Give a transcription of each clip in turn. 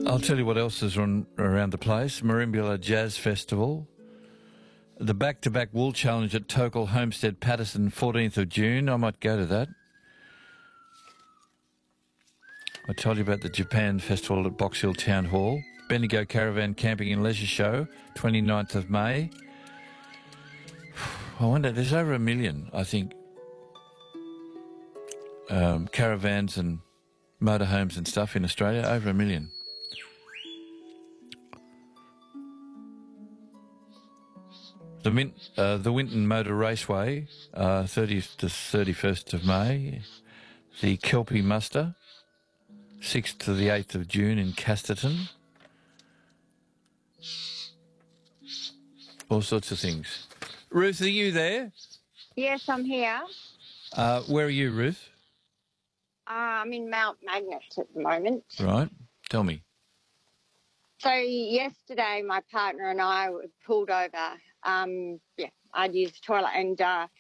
I'll tell you what else is around the place. Marimbula Jazz Festival. The back-to-back Wool Challenge at Tokal Homestead Patterson, 14th of June. I might go to that. I told you about the Japan Festival at Box Hill Town Hall. Bendigo Caravan Camping and Leisure Show, 29th of May. I wonder, there's over 1 million, I think, caravans and motorhomes and stuff in Australia, over 1 million. The Winton Motor Raceway, 30th to 31st of May. The Kelpie Muster, 6th to the 8th of June in Casterton. All sorts of things. Ruth, are you there? Yes, I'm here. Where are you, Ruth? I'm in Mount Magnet at the moment. Right. Tell me. So yesterday, my partner and I were pulled over. I'd used the toilet, and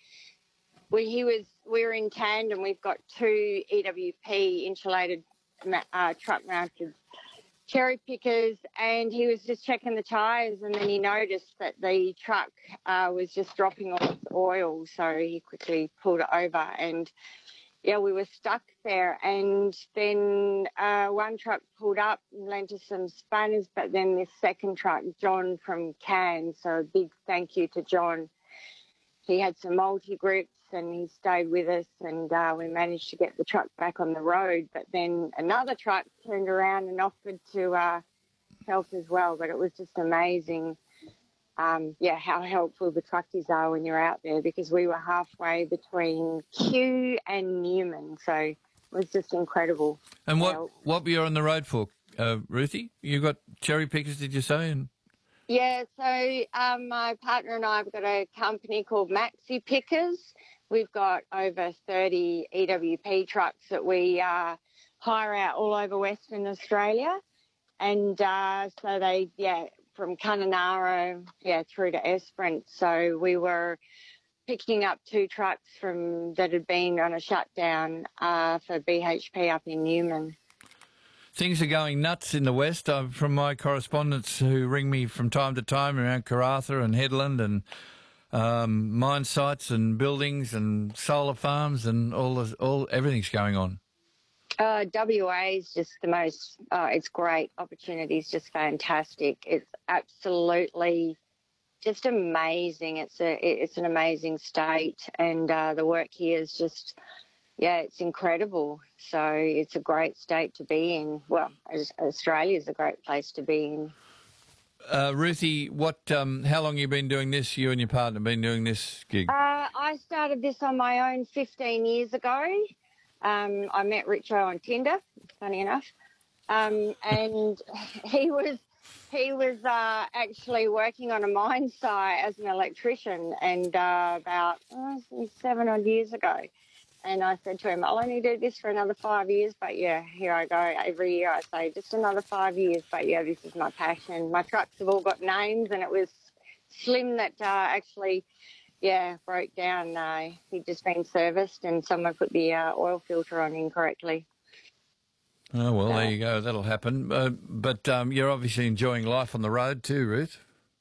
we were in tandem. We've got two EWP insulated truck-mounted cherry pickers, and he was just checking the tyres, and then he noticed that the truck was just dropping all its oil, so he quickly pulled it over, and we were stuck there. And then one truck pulled up and lent us some spanners, but then this second truck, John from Cairns, so a big thank you to John. He had some multi-grips and he stayed with us, and we managed to get the truck back on the road. But then another truck turned around and offered to help as well. But it was just amazing, how helpful the truckies are when you're out there, because we were halfway between Kew and Newman. So it was just incredible. And what were you on the road for, Ruthie? You got cherry pickers, did you say? Yeah, so my partner and I have got a company called Maxi Pickers. We've got over 30 EWP trucks that we hire out all over Western Australia. And so they, from Kununurra, through to Esperance. So we were picking up two trucks that had been on a shutdown for BHP up in Newman. Things are going nuts in the West. From my correspondents who ring me from time to time around Karratha and Headland and mine sites and buildings and solar farms and everything's going on. WA is just the most. It's great. Opportunities just fantastic. It's absolutely just amazing. It's an amazing state, and the work here is just. Yeah, it's incredible. So it's a great state to be in. Well, Australia is a great place to be in. Ruthie, how long have you been doing this? You and your partner have been doing this gig? I started this on my own 15 years ago. I met Richo on Tinder, funny enough, and he was actually working on a mine site as an electrician, and about 7 odd years ago. And I said to him, I'll only do this for another 5 years, but here I go. Every year I say, just another 5 years, but this is my passion. My trucks have all got names, and it was Slim that actually, broke down. He'd just been serviced and someone put the oil filter on incorrectly. Oh, well, there you go. That'll happen. But you're obviously enjoying life on the road too, Ruth.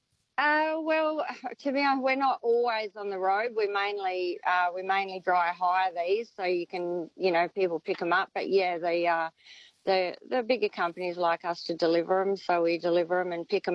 Well, to be honest, we're not always on the road. We mainly dry hire these, so you can, people pick them up. But the bigger companies like us to deliver them, so we deliver them and pick them